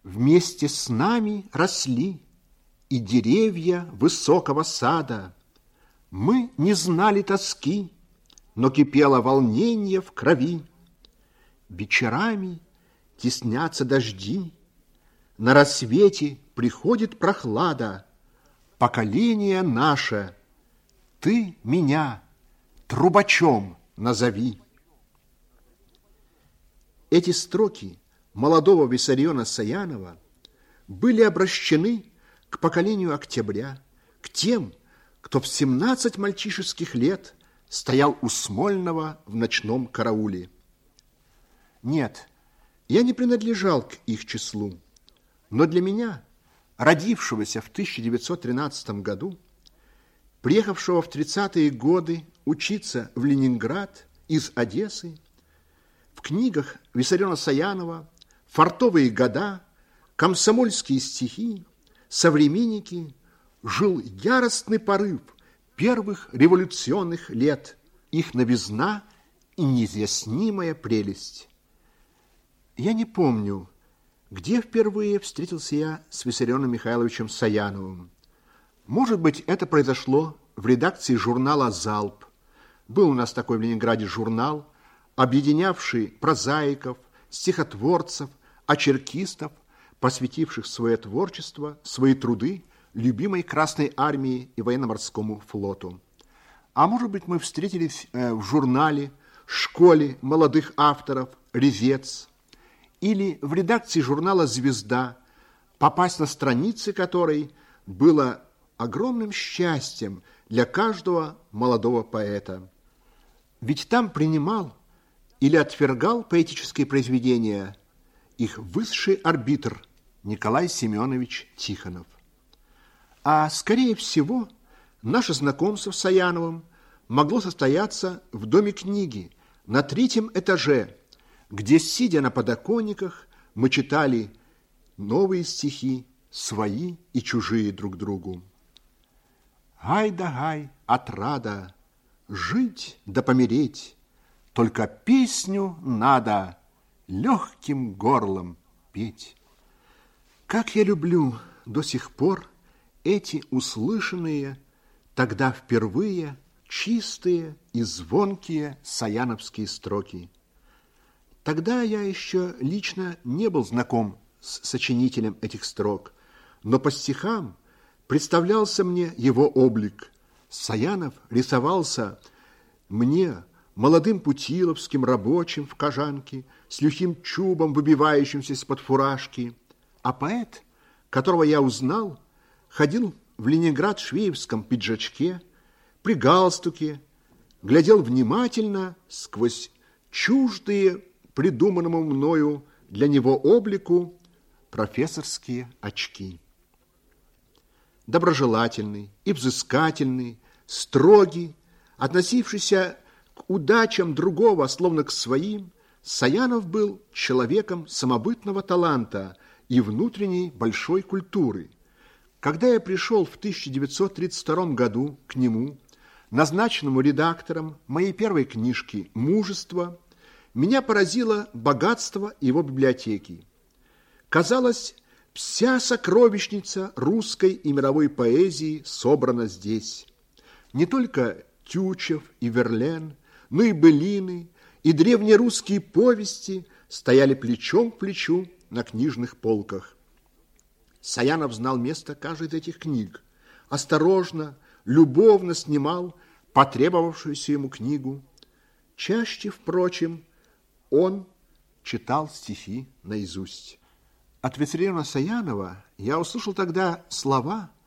Вместе с нами росли и деревья высокого сада. Мы не знали тоски, но кипело волнение в крови. Вечерами теснятся дожди, на рассвете приходит прохлада. Поколение наше, ты меня трубачом назови. Эти строки молодого Виссариона Саянова были обращены к поколению Октября, к тем, кто в 17 мальчишеских лет стоял у Смольного в ночном карауле. Нет, я не принадлежал к их числу, но для меня, родившегося в 1913 году, приехавшего в 30-е годы учиться в Ленинград из Одессы, в книгах Виссариона Саянова «Фартовые года», «Комсомольские стихи», «Современники» жил яростный порыв первых революционных лет, их новизна и неизъяснимая прелесть. Я не помню, где впервые встретился я с Виссарионом Михайловичем Саяновым. Может быть, это произошло в редакции журнала «Залп». Был у нас такой в Ленинграде журнал, объединявший прозаиков, стихотворцев, очеркистов, посвятивших свое творчество, свои труды любимой Красной армии и военно-морскому флоту. А может быть, мы встретились в журнале, школе молодых авторов «Резец» или в редакции журнала «Звезда», попасть на страницы которой было огромным счастьем для каждого молодого поэта. Ведь там принимал или отвергал поэтические произведения их высший арбитр Николай Семенович Тихонов. А, скорее всего, наше знакомство с Саяновым могло состояться в Доме книги на 3-м этаже, где, сидя на подоконниках, мы читали новые стихи, свои и чужие друг другу. «Гай да гай, отрада, жить да помереть, только песню надо легким горлом петь». Как я люблю до сих пор эти услышанные тогда впервые чистые и звонкие саяновские строки. Тогда я еще лично не был знаком с сочинителем этих строк, но по стихам представлялся мне его облик. Саянов рисовался мне молодым путиловским рабочим в кожанке, с лихим чубом, выбивающимся из-под фуражки. А поэт, которого я узнал, ходил в Ленинград в швеевском пиджачке, при галстуке, глядел внимательно сквозь чуждые придуманному мною для него облику профессорские очки. Доброжелательный и взыскательный, строгий, относившийся к удачам другого, словно к своим, Саянов был человеком самобытного таланта и внутренней большой культуры. Когда я пришел в 1932 году к нему, назначенному редактором моей первой книжки «Мужество», меня поразило богатство его библиотеки. Казалось, вся сокровищница русской и мировой поэзии собрана здесь. Не только Тютчев и Верлен, но и былины, и древнерусские повести стояли плечом к плечу на книжных полках. Саянов знал место каждой из этих книг, осторожно, любовно снимал потребовавшуюся ему книгу. Чаще, впрочем, он читал стихи наизусть. От Виссариона Саянова я услышал тогда слова,